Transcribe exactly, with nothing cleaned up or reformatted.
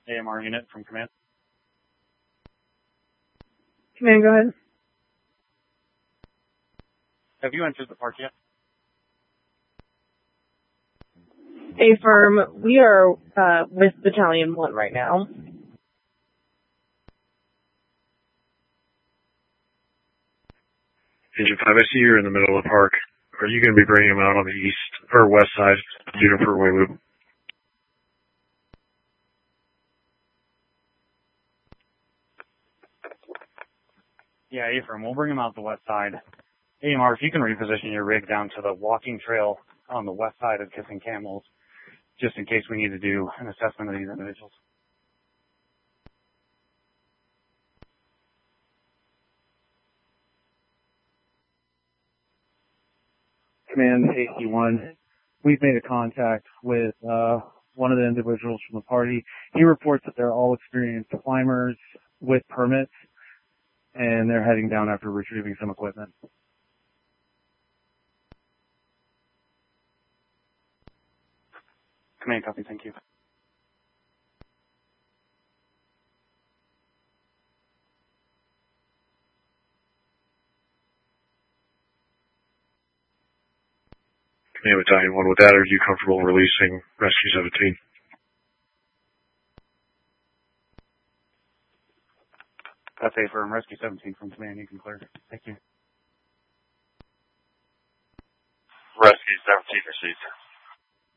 A M R unit from command. Command, go ahead. Have you entered the park yet? A-firm, we are uh, with Battalion one right now. Engine five, I see you're in the middle of the park. Are you going to be bringing them out on the east or west side, Juniper Way Loop? Yeah, A-firm, we'll bring them out the west side. A M R, if you can reposition your rig down to the walking trail on the west side of Kissing Camels, just in case we need to do an assessment of these individuals. Command A C one, we've made a contact with uh, one of the individuals from the party. He reports that they're all experienced climbers with permits, and they're heading down after retrieving some equipment. Command copy, thank you. Command Battalion one, with that, are you comfortable releasing Rescue seventeen? That's A-firm, Rescue seventeen from command, you can clear. Thank you. Rescue seventeen received.